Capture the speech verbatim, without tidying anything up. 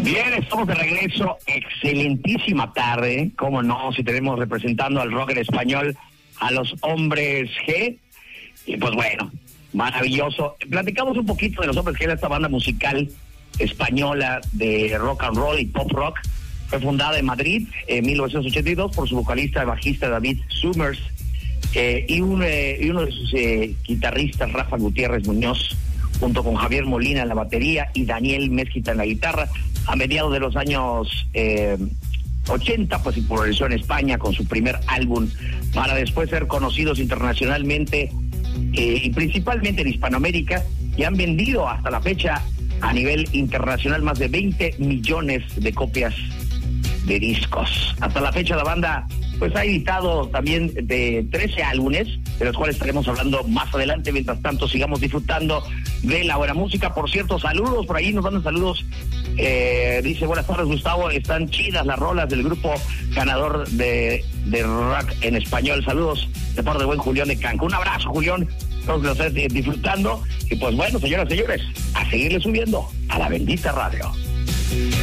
Bien, estamos de regreso. Excelentísima tarde. Cómo no, si tenemos representando al rock en español a los Hombres G. Y pues bueno, maravilloso. Platicamos un poquito de los Hombres G, esta banda musical española de rock and roll y pop rock. Fue fundada en Madrid en mil novecientos ochenta y dos por su vocalista y bajista David Summers eh, y, un, eh, y uno de sus eh, guitarristas, Rafa Gutiérrez Muñoz, junto con Javier Molina en la batería y Daniel Mezquita en la guitarra. A mediados de los años eh, ochenta, pues popularizó en España con su primer álbum, para después ser conocidos internacionalmente eh, y principalmente en Hispanoamérica, y han vendido hasta la fecha a nivel internacional más de veinte millones de copias de discos. Hasta la fecha la banda pues ha editado también de trece álbumes, de los cuales estaremos hablando más adelante. Mientras tanto, sigamos disfrutando de la buena música. Por cierto, saludos, por ahí nos mandan saludos. Eh, dice, buenas tardes, Gustavo, están chidas las rolas del grupo ganador de, de rock en español. Saludos de parte de buen Julián de Cancún. Un abrazo, Julián. Espero que lo estés disfrutando. Y pues bueno, señoras y señores, a seguirle subiendo a la bendita radio.